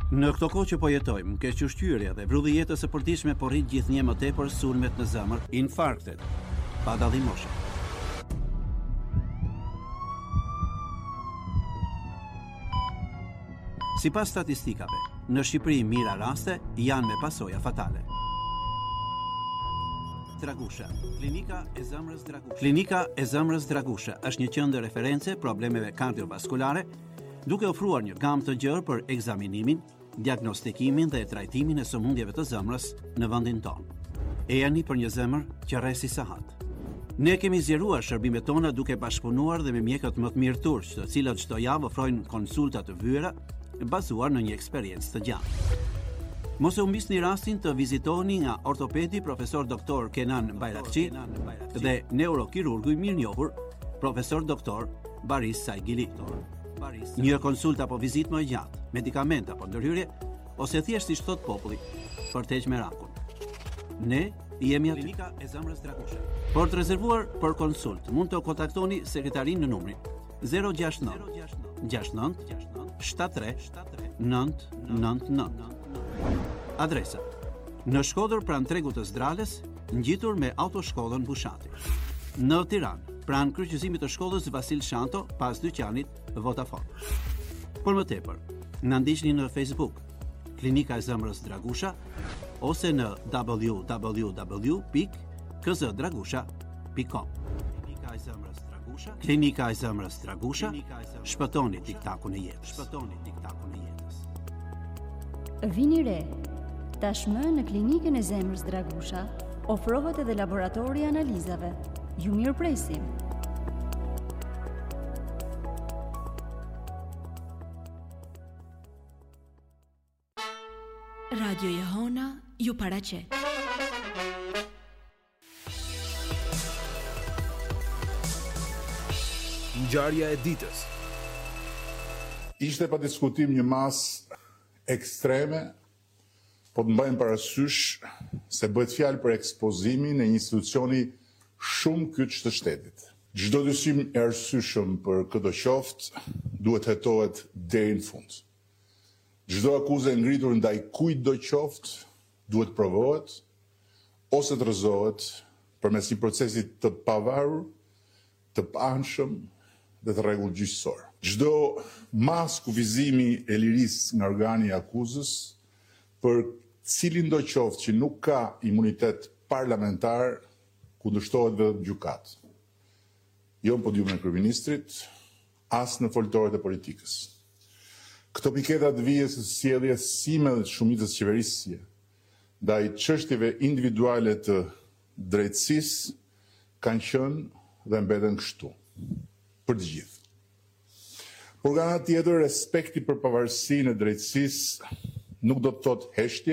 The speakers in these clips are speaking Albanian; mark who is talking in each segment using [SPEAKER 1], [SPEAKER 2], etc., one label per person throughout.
[SPEAKER 1] Në këto kohë që po jetojmë, kequshqyrja dhe vrulli jetës së përditshme po rrit gjithnjë më tepër sulmet në zemër, infarktet, pa dallim moshe. Sipas statistikave, në Shqipëri mira raste janë me pasoja fatale. Dragusha. Klinika e zemrës Dragusha. Klinika e zemrës Dragusha është një qendër referencë problemeve kardiovaskulare, duke ofruar një gamë të gjerë për ekzaminimin, diagnostikimin dhe trajtimin e sëmundjeve të zemrës në vendin tonë. E jani për një zemër që rresi sahat. Ne kemi zgjeruar shërbimet tona duke bashkëpunuar dhe me mjekët më të mirë turq, të cilët çdo javë ofrojnë konsulta të vyera bazuar në një eksperiencë të gjatë. Mos e humbisni rastin të vizitoni nga ortopedi profesor doktor Kenan Bayrakçi dhe neurokirurgu i mirënjohur profesor doktor Baris Saigili. Një konsult apo vizitë më gjatë, medikament apo ndërhyrje, ose thjesht si thot populli, për të heqë merakun. Ne jemi aty. Klinika e zemrës Dragusha. Por të rezervuar për konsult, mund të kontaktoni sekretarin në numrin 069 69 73 999. Adresa: në Shkodër pranë tregut të Zdrales, ngjitur me autoshkollën Bushati. Në Tiranë, pranë kryqëzimit të shkollës Vasil Shanto, pas dyqanit Vodafone. Por më tepër, na ndiqni në Facebook, Klinika e zemrës Dragusha, ose në www.kzdragusha.com. Klinika e zemrës Dragusha. Klinika e zemrës Dragusha. Shpëtoni tiktakun e jetës. Shpëtoni tiktakun e jetës.
[SPEAKER 2] Vini re. Tashmë në Klinikën e zemrës Dragusha ofrohet edhe laboratori i analizave. Ju mirëpresim.
[SPEAKER 3] Radio Jehona ju paraqet.
[SPEAKER 4] Ngjarja e ditës.
[SPEAKER 5] Ishte pa diskutim një masë ekstreme, po të mbajmë parasysh se bëhet fjalë për ekspozimin e një institucioni shumë kyç të shtetit. Çdo dyshim i arsyeshëm për këtë qoftë duhet hetohet deri në fund. Çdo akuzë e ngritur ndaj kujtdo qoftë duhet provohet ose të rrëzohet përmes një procesi të pavarur, të paanshëm dhe të rregull gjyqësor. Çdo mas kufizimi e lirisë nga organi i akuzës për cilin do qoftë që nuk ka imunitet parlamentar kundërshtohet vetëm gjykat. Jo në podiumin e kryeministrit, as në foltorët e politikës. Këto piketa të vijës së sjelljes sime dhe të shumicës qeverisje ndaj çështjeve individuale të drejtësisë kanë qenë dhe mbeten kështu për të gjithë. Por nga ana tjetër, respekti për pavarësinë e drejtësisë nuk do të thotë heshtje,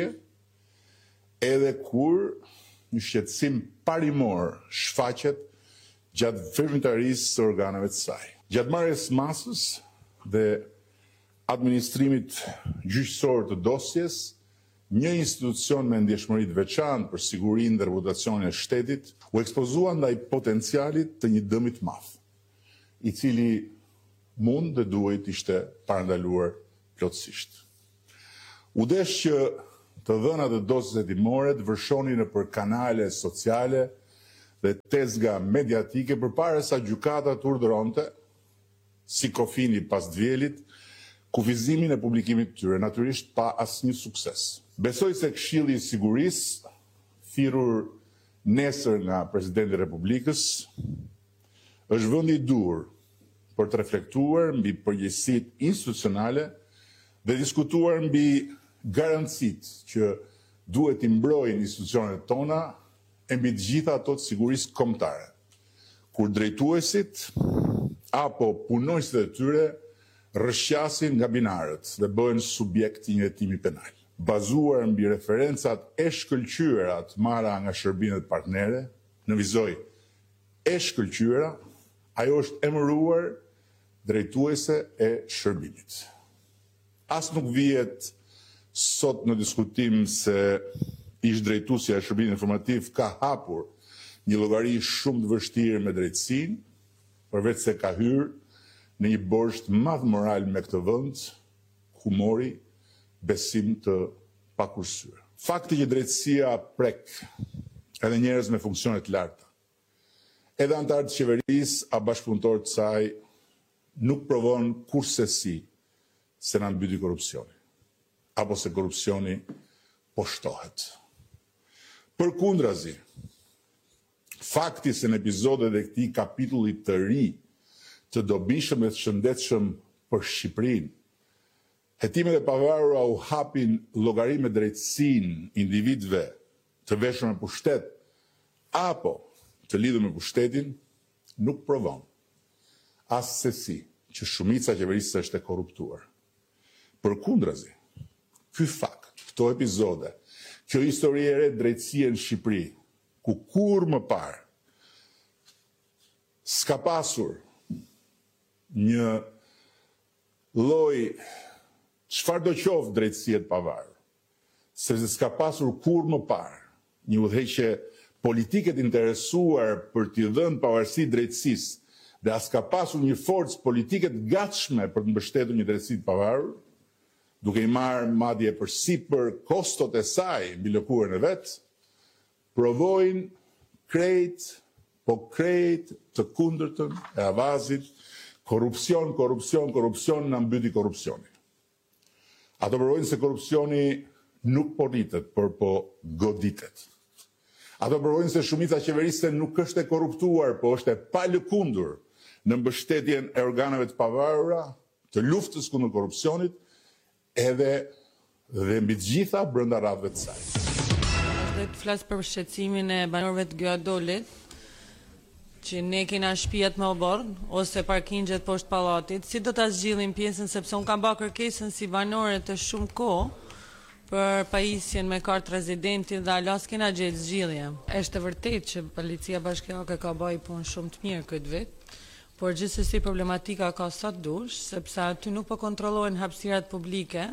[SPEAKER 5] edhe kur një shqetësim parimor shfaqet gjatë veprimtarisë së organeve të saj. Gjatë marrjes masës dhe administrimit gjyqësor të dosjes, një institucion me ndjeshmëri të veçantë për sigurinë dhe reputacionin e shtetit u ekspozua ndaj potencialit të një dëmi të madh, i cili mund dhe duhet ishte parandaluar plotësisht. U desh që të dhënat e dosjes hetimore të vërshonin nëpër kanale sociale dhe tezga mediatike përpara sa gjykata të urdhëronte, si kofini pas dvjelit, kufizimin e publikimit të tyre, natyrisht pa asnjë sukses. Besoj se Këshilli i Sigurisë, thirrur nesër nga Presidenti i Republikës, është vendi i dur për të reflektuar mbi përgjegjësitë institucionale dhe diskutuar mbi garancitë që duhet i mbrojnë institucionet tona e mbi të gjitha ato të sigurisë kombëtare, kur drejtuesit apo punonjësit e tyre rrëshqasin nga binarët dhe bëhen subjekt i një hetimi penal. Bazuar mbi referencat e shkëlqyera të marra nga shërbimet partnere, nënvizoj e shkëlqyera, ajo është emëruar drejtuese e shërbimit. As nuk vihet sot në diskutim se ish drejtuesja e shërbimit informativ ka hapur një llogari shumë të vështirë me drejtësinë, përveç se ka hyrë në një borsht madh moral me këtë vend, humori, besim të pakursyer. Fakti që drejtësia prek edhe njerëz me funksione të larta, edhe antarët e qeverisë a bashkëpunëtorët të saj nuk provon kurrësi se na mbyti korrupsioni, apo se korrupsioni po shtohet. Përkundrazi, fakti se në epizodet e këtij kapitulli të ri të dobishëm dhe të shëndetshëm për Shqipërinë, hetimet e pavarura u hapin llogari me drejtësinë individëve të veshur me pushtet apo të lidhur me pushtetin, nuk provon as se si që shumica e qeverisë është e korruptuar. Përkundrazi, ky fakt, këto epizode, kjo histori e re drejtësie në Shqipëri, ku kur më parë s'ka pasur një lloj çfarë do qoftë drejtësie të pavarur, sepse s'ka pasur kur më parë një udhëheqje politike të interesuar për t'i dhënë pavarësi drejtësisë dhe as ka pasur një forcë politike të gatshme për të mbështetur një drejtësi të pavarur, duke i marrë madje përsipër kostot e saj mbi lëkurën e vet, provojnë krejt të kundërtën e avazit, korrupsion na mbyti korrupsioni. Ato provojnë se korrupsioni nuk po rritet, por po goditet. Ato provojnë se shumica qeverisë nuk është e korruptuar, po është e palëkundur në mbështetjen e organeve të pavarura, të luftës kundër korrupsionit, edhe dhe mbi të gjitha brenda radhëve të saj.
[SPEAKER 6] Dhe të flas për shqetësimin e banorëve të Gjoadolit, që ne kena shtëpiat me oborr ose parkingjet poshtë pallatit, si do ta zgjidhim pjesën, sepse un kam bërë kërkesën si banore të shumë kohë për pajisjen me kartë rezidentit dhe ala s'kena gjetë zgjidhje. Është vërtet që policia bashkiake ka bëj punë shumë të mirë këtë vit, por gjithsesi problematika ka sa të dush, sepse aty nuk po kontrollohen hapësirat publike,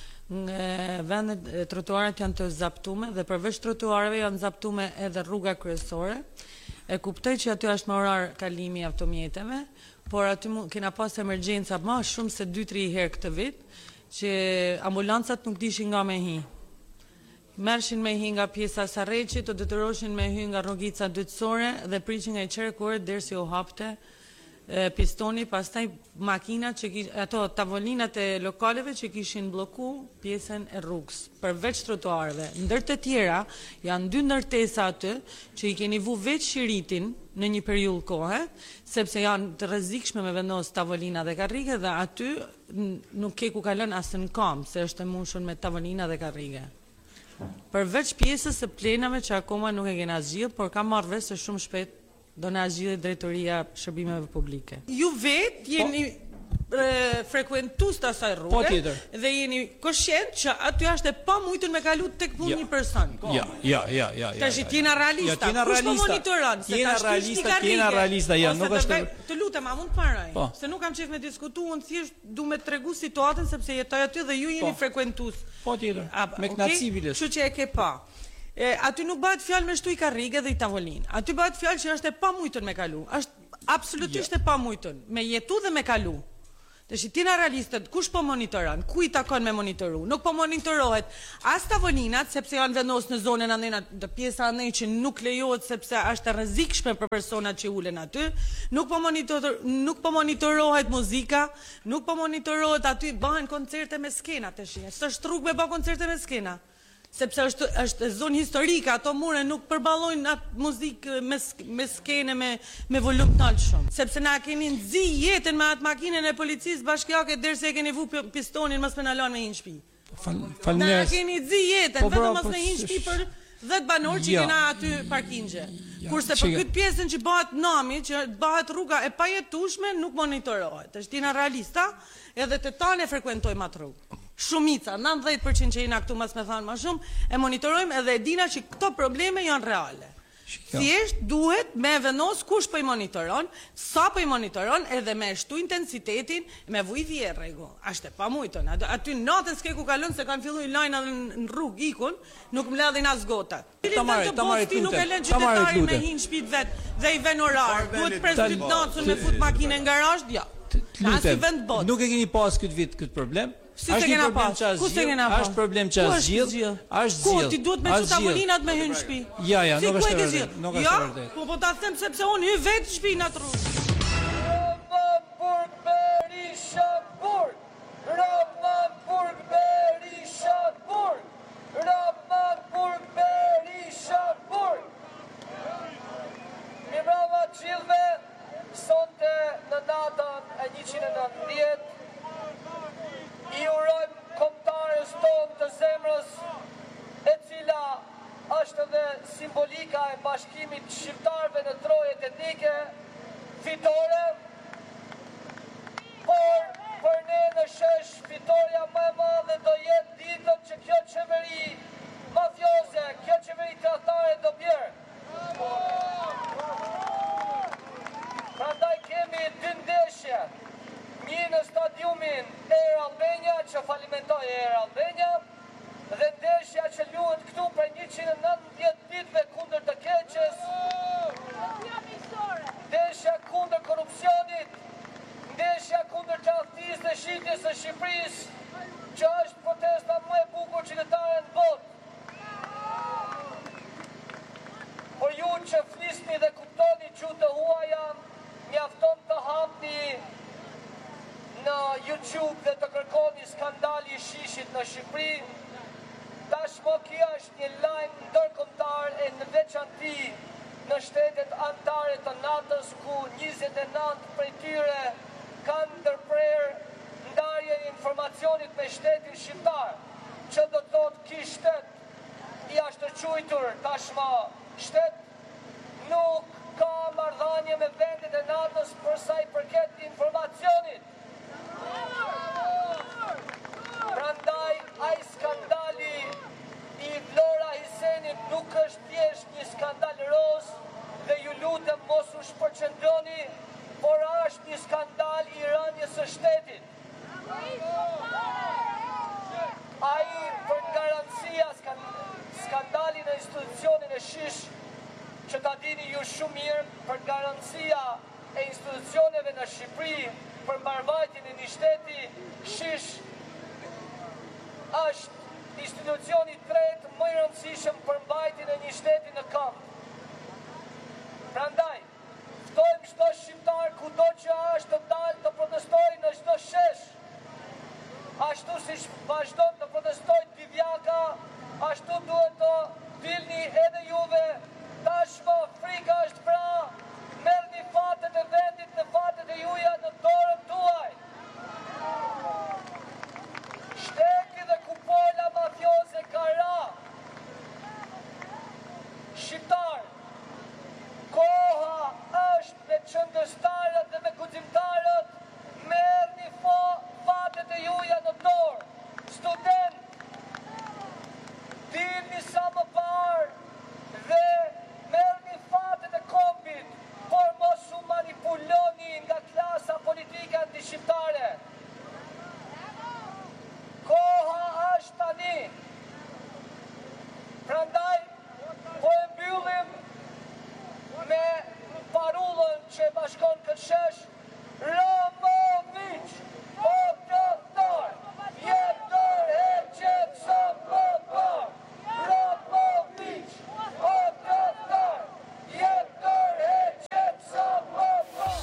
[SPEAKER 6] vendet trotuaret janë të zaptume dhe përveç trotuareve janë zaptume edhe rruga kryesore. E kuptoj që aty është me orar kalimi i automjeteve, por aty kena pas emergjenca më shumë se 2-3 herë këtë vit, që ambulancat nuk dishin nga me hi. Mershin me hi nga pjesa Sarreqit, të detyroshin me hy nga rrugica dytësore dhe prishin nga i qerkore derisi u hapte pistoni, pastaj makinat ato tavolinat e lokaleve që kishin blloku pjesën e rrugës, përveç trotuareve. Ndër të tjera janë 2 ndërtesa aty që i keni vu veç shiritin në një periudhë kohe, sepse janë të rrezikshme me vendos tavolina dhe karrige dhe aty nuk ke ku kalon as në kam, se është e mbushur me tavolina dhe karrige. Përveç pjesës së plenave që akoma nuk e kena zgjidhur, por kam marrë vesh se shumë shpejt do na zgjidhet drejtoria shërbimeve publike. Ju vetë jeni frekuentues të asaj rruge dhe jeni koshient që aty është e pamujtur me kalu tek punë një person.
[SPEAKER 7] Ja.
[SPEAKER 6] Tash jena realista. Kush po monitoron?
[SPEAKER 7] Jena realista, nuk është.
[SPEAKER 6] Të lutem, a mund të paroj? Se nuk kam qejf me diskutuar, unë thjesht du me tregu situatën sepse jetoj aty dhe ju jeni frekuentues.
[SPEAKER 7] Po tjetër. Me knaçi biles.
[SPEAKER 6] Kështu që e ke pa. Aty nuk bëhet fjalë me shtuj karrige dhe i tavolinë. Aty bëhet fjalë që është e pamujtur me kalu. Është absolutisht e pamujtur me jetu dhe me kalu. Tash tina realistët, kush po monitoron? Ku i takon me monitoru? Nuk po monitorohet as tavolinat, sepse janë vendosur në zonën andena, të pjesa andej që nuk lejohet sepse është e rrezikshme për personat që ulen aty. Nuk po monitorohet muzika, nuk po monitorohet aty bëhen koncerte me skena tash. S'është rrugë me bë koncerte me skena. Sepse është zonë historike, ato mure nuk përballojnë atë muzikë me skene me volum të altë shumë. Sepse na keni nxi jetën me atë makinën e policisë bashkiake derisa e keni vu pistonin mos më na lën me një shtëpi. Na keni nxi jetën vetëm mos me një shtëpi për 10 banorë që kena aty parkingje. Kurse për këtë pjesën që bëhet nami, që bëhet rruga e pajetueshme, nuk monitorohet. Është tina realista, edhe të tanë e frekuentojmë atë rrugë. Shumica, 90% që jena këtu mas me thanë ma shumë, e monitorojmë edhe e dina që këto probleme janë reale. Thjesht duhet me vendos kush po i monitoron, sa po i monitoron, edhe me shtu intensitetin, me vuj vje rregu. Ashtë e pa mujton. Aty natën s'ke ku kalon se kanë filluar lajna në rrugë ikun, nuk më ledhin as gotat.
[SPEAKER 7] Ta marrit
[SPEAKER 6] nuk e lën qytetari me hinë shtëpit vet dhe i ven orar. Duhet pres dytë natën me fut makinën në garazh, ja.
[SPEAKER 7] Nuk e keni pas këtë vit këtë problem,
[SPEAKER 6] Si se kena pas? Ku se kena pas?
[SPEAKER 7] Është problem që zgjill. Është
[SPEAKER 6] Ku
[SPEAKER 7] zgjill.
[SPEAKER 6] ti duhet me çu tavolinat me hyn në shtëpi?
[SPEAKER 7] Ja, nuk është
[SPEAKER 6] vërtet.
[SPEAKER 7] vërtet. Nuk është vërtet.
[SPEAKER 6] Po ta them sepse unë hy vetë në shtëpi në rrugë.
[SPEAKER 8] Sonte në natën e 190 I urojmë kombëtarës tonë të zemrës e cila është dhe simbolika e bashkimit shqiptarëve në trojet etnike fitore, por për ne në shesh fitoria më e madhe do jetë ditën që kjo qeveri mafioze, kjo qeveri tradhtare do bjerë. Prandaj kemi dy ndeshje, një në stadiumin Air Albania që falimentoj Air Albania dhe ndeshja që luhet këtu për 190 ditëve kundër të keqes, ndeshja kundër korupcionit, ndeshja kundër tradhtisë dhe shitjes së Shqipërisë, që është protesta më e bukur qytetare në botë. Por ju që flisni dhe kuptoni që të huaja, mjafton të hapni në YouTube dhe të kërkoni skandali I shishit në Shqipëri. Tashmë kjo është një lajm ndërkombëtar e në veçanti në shtetet anëtare të NATO-s ku 29 prej tyre kanë ndërprer ndarjen e informacionit me shtetin shqiptar, që do të thotë ky shtet I jashtëquajtur tashmë shtet nuk ka marrëdhënie me vendet e NATO-s për sa I përket informacionit. Prandaj ai skandali I Vlora Hisenit nuk është thjesht një skandal roz dhe ju lutem mos u shpërqendroni, por është një skandal I rënies së shtetit. Ai për garancia skandali në institucionin e shish që ta dini ju shumë mirë për garancia e institucioneve në Shqipëri për mbarvajtjen e një shteti shish është institucioni tretë më I rëndësishëm për mbajtjen e një shteti në këmbë. Prandaj, ftojmë çdo shqiptar kudo që është të dalë të protestojë në çdo shesh. Ashtu siç vazhdon të protestojë Divjaka, ashtu duhet të dilni edhe juve. Tashmë frika është pra, merrni fatet e vendit në fatet e juja në dorën tuaj. Shteti dhe kupola mafioze ka ra. Shqiptar, koha është me qëndëstarët dhe me guximtarët, merrni fatet e juja në dorë. Student, dilni sa më parë dhe merrni fatet e kombit, por mos u manipuloni nga klasa politike antishqiptare. Koha është tani. Prandaj, po e mbyllim me parullën që bashkon këtë shesh, Romovic, o doktor, jep dorëheqjet së popor. Romovic, o doktor, jep dorëheqjet së popor.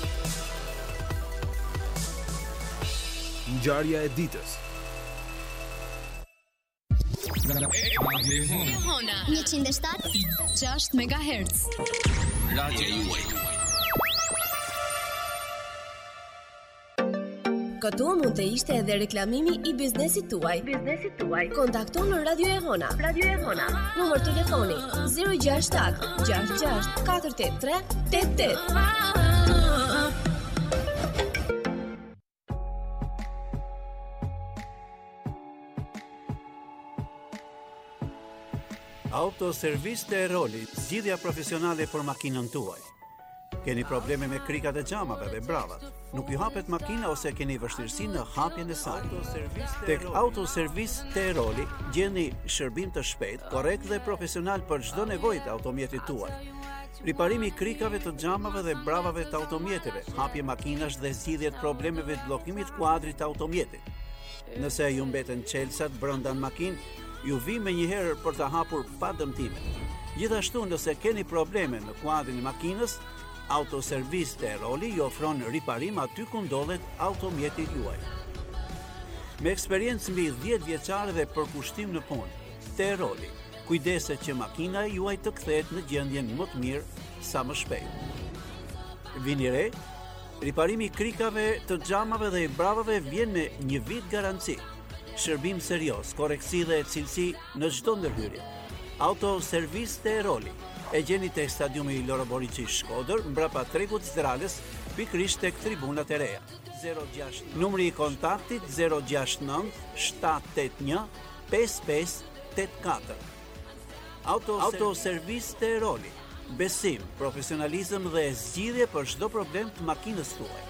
[SPEAKER 4] Ngjarja e ditës.
[SPEAKER 9] Hona 107.6 MHz.
[SPEAKER 4] Radio juaj.
[SPEAKER 10] Këtu mund të ishte edhe reklamimi I biznesit tuaj. Kontakto në Radio e Hona. Numër telefoni 067 66 483 88.
[SPEAKER 1] Autoservis Teroli, zgjidhja profesionale për makinën tuaj. Keni probleme me krikat e xhamave dhe bravat? Nuk ju hapet makina ose keni vështirësi në hapjen e saj? Tek Autoservis Teroli gjeni shërbim të shpejt, korrekt dhe profesional për çdo nevojë të automjetit tuaj. Riparimi I krikave të xhamave dhe bravave të automjeteve, hapje makinash dhe zgjidhje të problemeve të bllokimit të kuadrit të automjetit. Nëse ju mbeten çelësat brenda në makinë, ju vi me njëherë për të hapur pa dëmtime. Gjithashtu, nëse keni probleme në kuadrin e makinës, Autoservis Teroli ju ofron riparim aty ku ndodhet automjeti juaj. Me eksperiencë mbi 10 vjeçare dhe përkushtim në punë, Teroli kujdeset që makina e juaj të kthehet në gjendjen më të mirë sa më shpejt. Vini re, riparimi i krikave, të xhamave dhe i bravave vjen me 1 vit garanci. Shërbim serioz, korreksi dhe cilësi në çdo ndërhyrje. Autoservis Teroli e gjeni tek stadiumi Loro Boriçi Shkodër, mbrapa tregut Zdralës, pikërisht tek tribunat e reja. 06 numri i kontaktit 069 781 5584. Autoservis Teroli. Besim, profesionalizëm dhe zgjidhje për çdo problem të makinës tuaj.